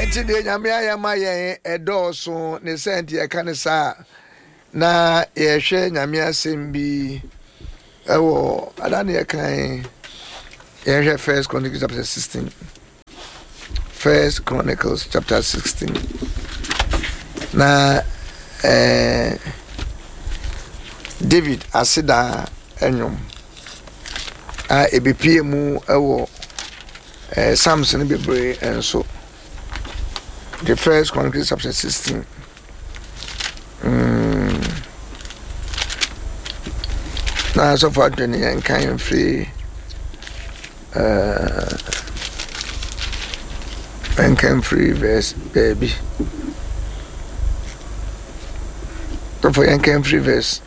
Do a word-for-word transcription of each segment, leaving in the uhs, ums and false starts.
enti de nyame ayama yen edoso ne senti e kan sa na ye hwe nyame asem bi ewo adane ye kan ye hwe First Chronicles chapter sixteen. First Chronicles chapter sixteen. Na eh David asida enyom a ebepie mu ewo eh Samson bebre enso the First Chronicles chapter sixteen. Mm. Now so far twenty and kind free uh and can free verse baby. So for and can free verse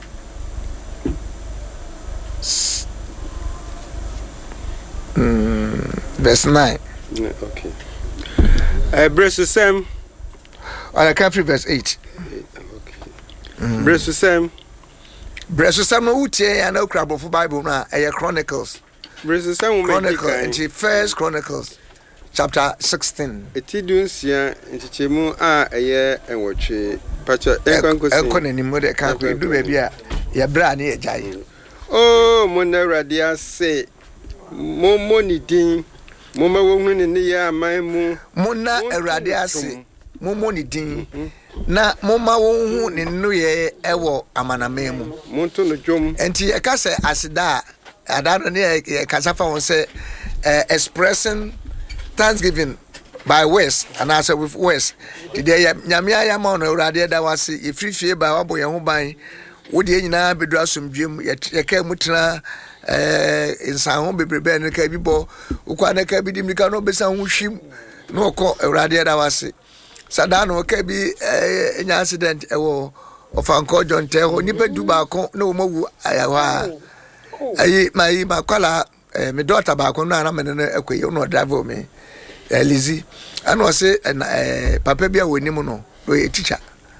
mm, verse nine. Yeah, okay. Uh, Brace the same. I can free verse eight. Okay. Mm. Brace the same. Brace the same. No utie and no crab of Bible na. A Chronicles. Brace the same. Chronicles. Into First Chronicles, chapter sixteen. Eti dunsia into chemu a eye enwoche. Pacha enkanko si. Enko nani mo de kan ko du baby a ya bra na ye jai. Oh, mo na Awurade ase. Mo mo ni din. Mo ma wo hunu ni ya aman mu. Mo na Awurade ase. Mo mo ni din. Na mo ma wo hu ne no ye ewo amaname mu. Mo to no dwom. Enti e ka se asida adano ne e kasafa won se expressing thanksgiving by West and also with West. Today nyame ayama no Awurade da wase e frifie ba wabo ye ho ban. Wo de nyina bedu asomdwem ye ka mutena eh insan ho bebrebe ne ka bibo ukwa ne ka bi dimika no besa ho hwim no ko Awurade da wase. Sadano ka bi eh nya accident ewo ofanko jonte ho nipa du ba ko na wo mawu ayawa ayi mai makwala eh me daughter ba ko na na me no ekwe no drive me eh Lizzy ana se eh papa bia wonimu no do ye teacher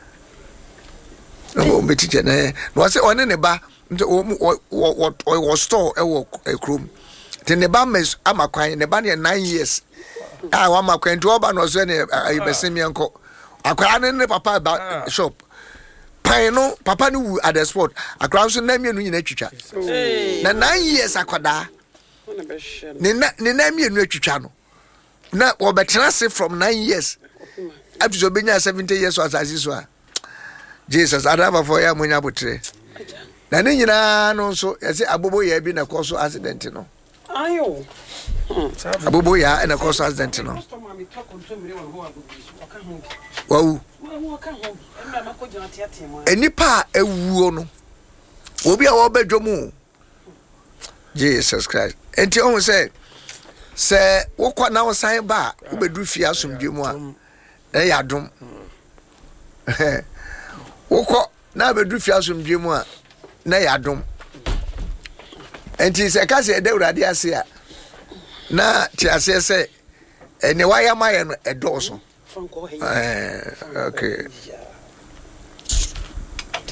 no me teacher na no se one ne ba what was store ewo ekrom te ne ba mes amakwan ne ba ne nine years ah wa makwan to oba no so ne ayibesemi enko akwara ne ne papa ba shop pai no papa no wu at the spot akwara so na mienu nyina twitwa na nine years akwada ne ne na mienu atwitwa no na wo betena se from nine years up to benya seventy years as asiso Jesus adaba for ya munya botre na ne nyina no so yesi abobo ya bi na koso accident no ayo abobo ya na koso accident no wow enipa ewuo no obi a wo bedwomu Jesus Christ enti on say se wo kwa na wo san ba wo bedu fi asomdwemu a e yadom wo kwa na bedu fi asomdwemu a na yadom enti se ka se de Awurade ase a na ti ase se ene waya maye no edoso eh okay